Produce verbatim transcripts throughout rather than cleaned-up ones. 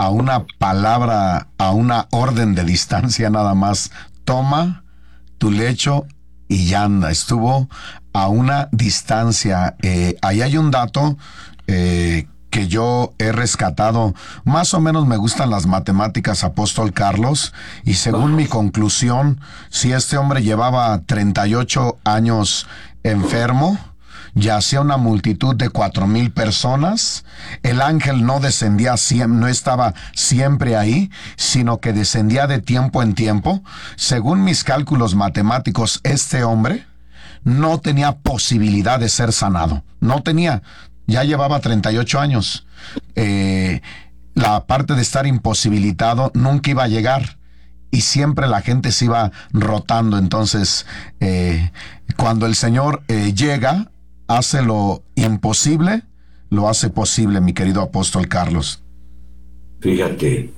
a una palabra, a una orden de distancia nada más. Toma tu lecho y ya anda. Estuvo a una distancia. Eh, ahí hay un dato eh, que yo he rescatado. Más o menos me gustan las matemáticas, Apóstol Carlos, y según mi conclusión, si este hombre llevaba treinta y ocho años enfermo, yacía una multitud de cuatro mil personas. El ángel no descendía, no estaba siempre ahí, sino que descendía de tiempo en tiempo. Según mis cálculos matemáticos, este hombre no tenía posibilidad de ser sanado. No tenía, ya llevaba treinta y ocho años. Eh, la parte de estar imposibilitado nunca iba a llegar. Y siempre la gente se iba rotando. Entonces, eh, cuando el Señor eh, llega, hace lo imposible, lo hace posible, mi querido Apóstol Carlos. Fíjate,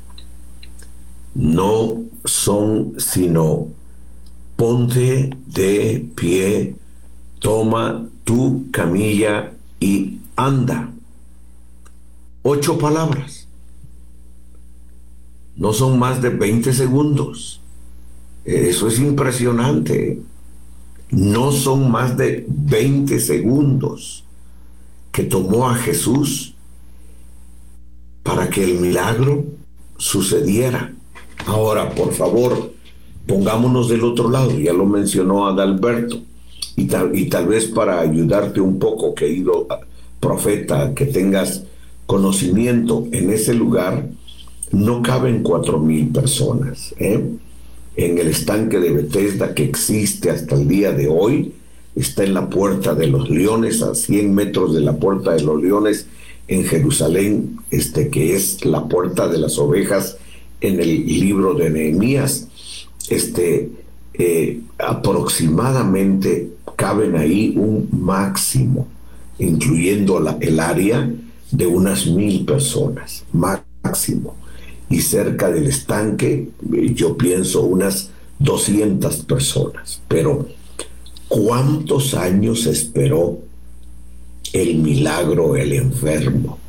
no son sino ponte de pie, toma tu camilla y anda. Ocho palabras. No son más de veinte segundos. Eso es impresionante. No son más de veinte segundos que tomó a Jesús para que el milagro sucediera. Ahora, por favor, pongámonos del otro lado. Ya lo mencionó Adalberto. Y tal, y tal vez para ayudarte un poco, querido profeta, que tengas conocimiento, en ese lugar no caben cuatro mil personas, ¿eh? En el estanque de Betesda, que existe hasta el día de hoy, está en la Puerta de los Leones, a cien metros de la Puerta de los Leones en Jerusalén, este, que es la Puerta de las Ovejas en el libro de Nehemías. Este, eh, aproximadamente caben ahí un máximo, incluyendo la, el área, de unas mil personas, máximo. Y cerca del estanque, yo pienso unas doscientas personas. Pero, ¿cuántos años esperó el milagro el enfermo?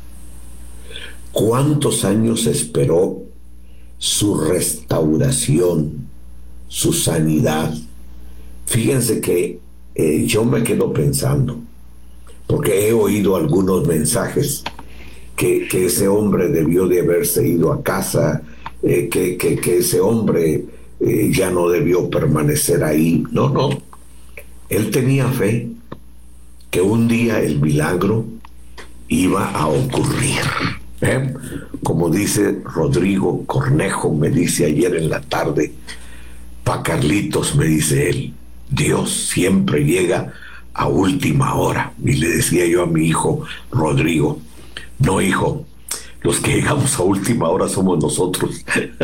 ¿Cuántos años esperó su restauración, su sanidad? Fíjense que eh, yo me quedo pensando, porque he oído algunos mensajes Que, que ese hombre debió de haberse ido a casa, eh, que, que, que ese hombre eh, ya no debió permanecer ahí. No, no. Él tenía fe que un día el milagro iba a ocurrir. ¿eh? Como dice Rodrigo Cornejo, me dice ayer en la tarde, pa' Carlitos, me dice él, Dios siempre llega a última hora. Y le decía yo a mi hijo Rodrigo, no, hijo, los que llegamos a última hora somos nosotros.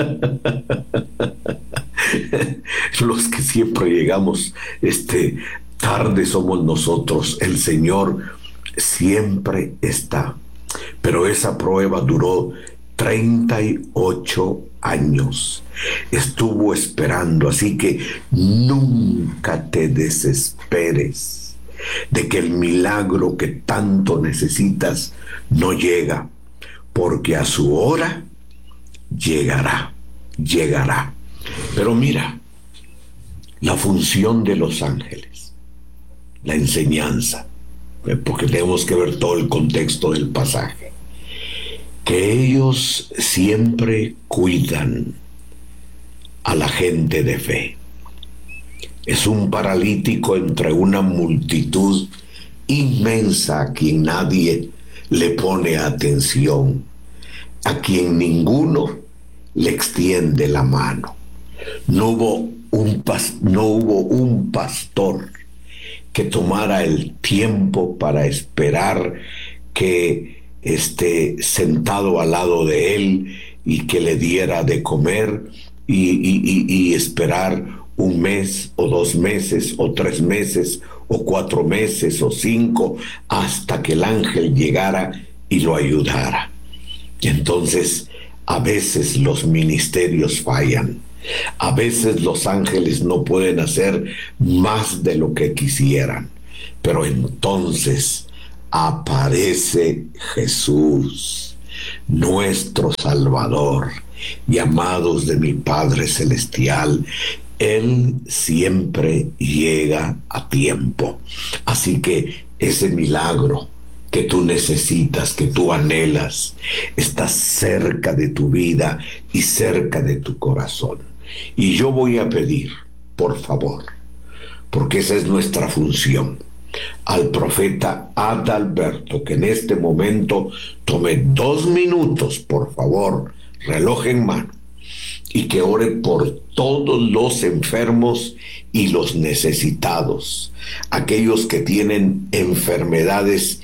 Los que siempre llegamos este, tarde somos nosotros. El Señor siempre está. Pero esa prueba duró treinta y ocho años. Estuvo esperando, así que nunca te desesperes de que el milagro que tanto necesitas no llega, porque a su hora llegará, llegará. Pero mira, la función de los ángeles, la enseñanza, porque tenemos que ver todo el contexto del pasaje, que ellos siempre cuidan a la gente de fe. Es un paralítico entre una multitud inmensa a quien nadie le pone atención, a quien ninguno le extiende la mano. No hubo un, pas- no hubo un pastor que tomara el tiempo para esperar que esté sentado al lado de él y que le diera de comer y, y, y, y esperar un mes o dos meses o tres meses o cuatro meses o cinco hasta que el ángel llegara y lo ayudara. Y entonces a veces los ministerios fallan, a veces los ángeles no pueden hacer más de lo que quisieran, pero entonces aparece Jesús. nuestro Salvador y amados de mi Padre Celestial, Él siempre llega a tiempo. Así que ese milagro que tú necesitas, que tú anhelas, está cerca de tu vida y cerca de tu corazón. Y yo voy a pedir, por favor, porque esa es nuestra función, al profeta Adalberto, que en este momento tome dos minutos, por favor, reloj en mano, y que ore por todos los enfermos y los necesitados, aquellos que tienen enfermedades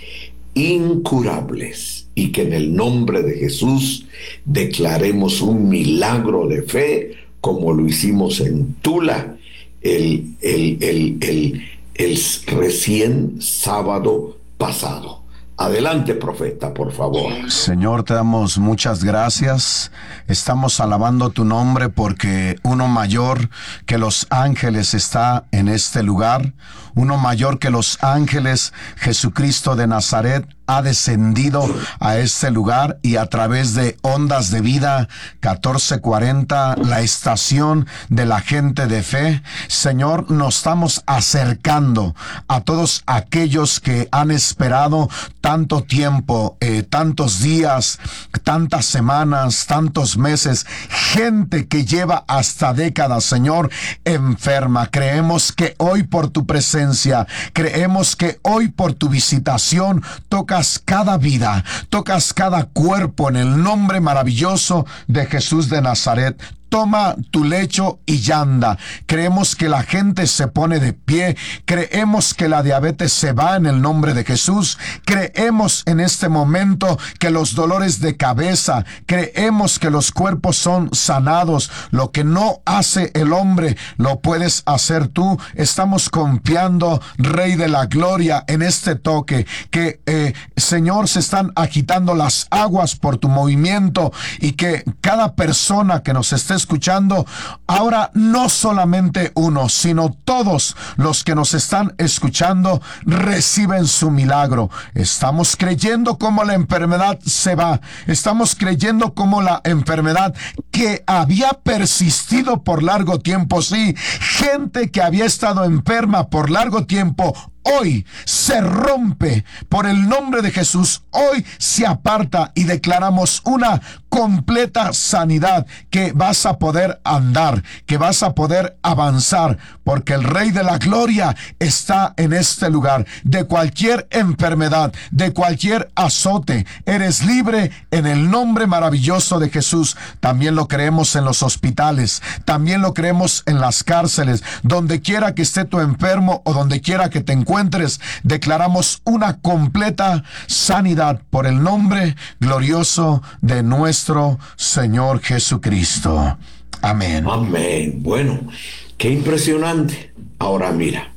incurables, y que en el nombre de Jesús declaremos un milagro de fe, como lo hicimos en Tula el, el, el, el, el recién sábado pasado. Adelante, profeta, por favor. Señor, te damos muchas gracias. Estamos alabando tu nombre porque uno mayor que los ángeles está en este lugar. Uno mayor que los ángeles, Jesucristo de Nazaret, ha descendido a este lugar, y a través de Ondas de Vida catorce cuarenta, la estación de la gente de fe, Señor, nos estamos acercando a todos aquellos que han esperado tanto tiempo, eh, tantos días, tantas semanas, tantos meses, gente que lleva hasta décadas, Señor, enferma. Creemos que hoy por tu presencia, creemos que hoy por tu visitación, tocas cada vida, tocas cada cuerpo en el nombre maravilloso de Jesús de Nazaret. Toma tu lecho y anda. Creemos que la gente se pone de pie. Creemos que la diabetes se va en el nombre de Jesús. Creemos en este momento que los dolores de cabeza, creemos que los cuerpos son sanados. Lo que no hace el hombre, lo puedes hacer tú. Estamos confiando, Rey de la Gloria, en este toque. Que, eh, Señor, se están agitando las aguas por tu movimiento, y que cada persona que nos esté escuchando ahora, no solamente uno, sino todos los que nos están escuchando, reciben su milagro. Estamos creyendo cómo la enfermedad se va. Estamos creyendo cómo la enfermedad que había persistido por largo tiempo, sí, gente que había estado enferma por largo tiempo, hoy se rompe por el nombre de Jesús. Hoy se aparta y declaramos una completa sanidad, que vas a poder andar, que vas a poder avanzar, porque el Rey de la Gloria está en este lugar. De cualquier enfermedad, de cualquier azote, eres libre en el nombre maravilloso de Jesús. También lo creemos en los hospitales, también lo creemos en las cárceles, donde quiera que esté tu enfermo o donde quiera que te encuentres, declaramos una completa sanidad por el nombre glorioso de nuestro Señor Jesucristo. Amén. Amén. Bueno, qué impresionante. Ahora mira,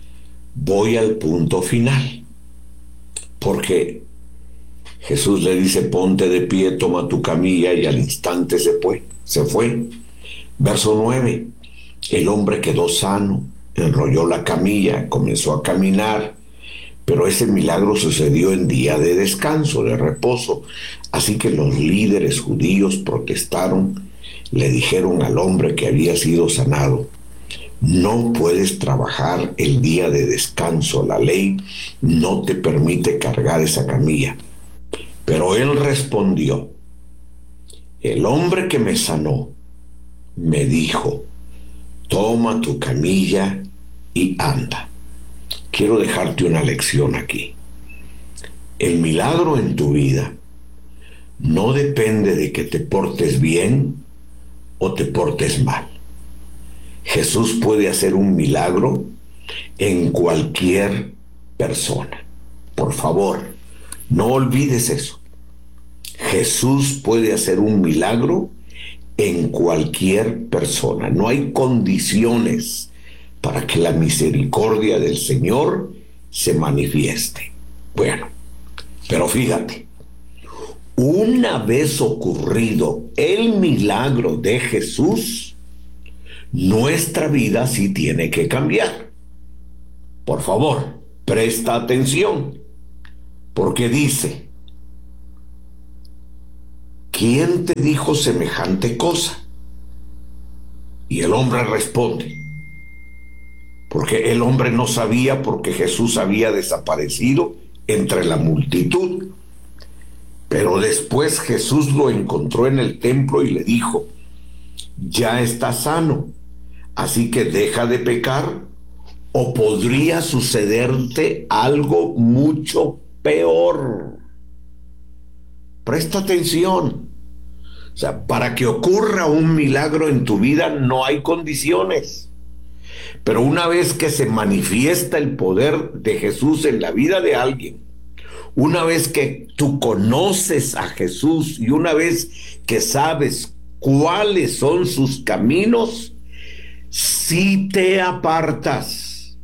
voy al punto final, porque Jesús le dice: ponte de pie, toma tu camilla, y al instante se fue, se fue. Verso nueve, el hombre quedó sano, enrolló la camilla, comenzó a caminar, pero ese milagro sucedió en día de descanso, de reposo. Así que los líderes judíos protestaron, le dijeron al hombre que había sido sanado: no puedes trabajar el día de descanso, la ley no te permite cargar esa camilla. Pero él respondió: el hombre que me sanó me dijo, toma tu camilla y anda. Quiero dejarte una lección aquí. El milagro en tu vida no depende de que te portes bien o te portes mal. Jesús puede hacer un milagro en cualquier persona. Por favor, no olvides eso. Jesús puede hacer un milagro en cualquier persona. No hay condiciones para que la misericordia del Señor se manifieste. Bueno, pero fíjate, una vez ocurrido el milagro de Jesús, nuestra vida sí tiene que cambiar. Por favor, presta atención, porque dice: ¿quién te dijo semejante cosa? Y el hombre responde, porque el hombre no sabía, porque Jesús había desaparecido entre la multitud. Pero después Jesús lo encontró en el templo y le dijo, ya estás sano, así que deja de pecar, o podría sucederte algo mucho peor. Presta atención. O sea, para que ocurra un milagro en tu vida no hay condiciones. Pero una vez que se manifiesta el poder de Jesús en la vida de alguien, una vez que tú conoces a Jesús y una vez que sabes cuáles son sus caminos, si te apartas,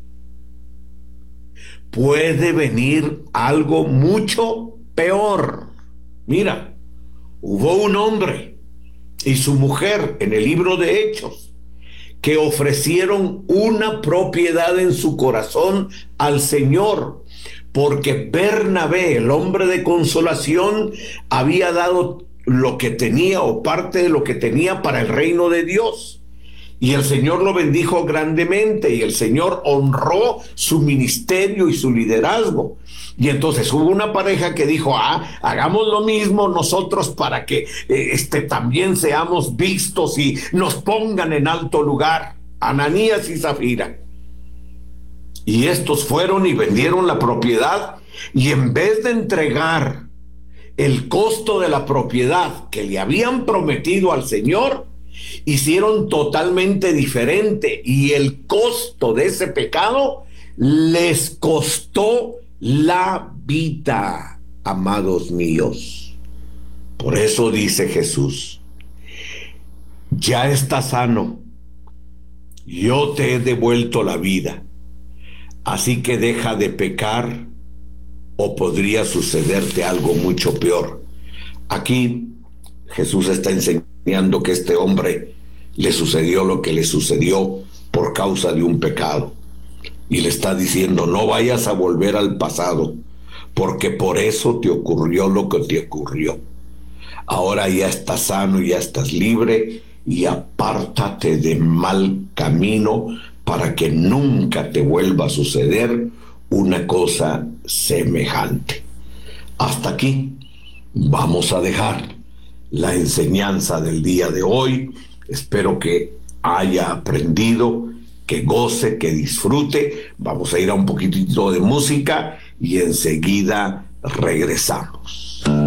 puede venir algo mucho peor. Mira, hubo un hombre y su mujer en el libro de Hechos que ofrecieron una propiedad en su corazón al Señor, porque Bernabé, el hombre de consolación, había dado lo que tenía o parte de lo que tenía para el reino de Dios. Y el Señor lo bendijo grandemente y el Señor honró su ministerio y su liderazgo. Y entonces hubo una pareja que dijo, ah, hagamos lo mismo nosotros para que eh, este, también seamos vistos y nos pongan en alto lugar. Ananías y Zafira. Y estos fueron y vendieron la propiedad y en vez de entregar el costo de la propiedad que le habían prometido al Señor, hicieron totalmente diferente y el costo de ese pecado les costó la vida, amados míos. Por eso dice Jesús, ya estás sano, yo te he devuelto la vida, así que deja de pecar o podría sucederte algo mucho peor. Aquí Jesús está enseñando que a este hombre le sucedió lo que le sucedió por causa de un pecado. Y le está diciendo, no vayas a volver al pasado, porque por eso te ocurrió lo que te ocurrió. Ahora ya estás sano, ya estás libre, y apártate de mal camino para que nunca te vuelva a suceder una cosa semejante. Hasta aquí vamos a dejar la enseñanza del día de hoy. Espero que haya aprendido, que goce, que disfrute. Vamos a ir a un poquitito de música y enseguida regresamos.